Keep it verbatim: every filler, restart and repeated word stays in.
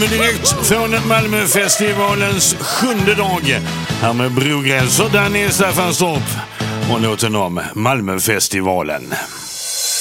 sänder direkt från Malmöfestivalens sjunde dag. Här med Brogränser, Danny Staffanstorp och låten om Malmöfestivalen.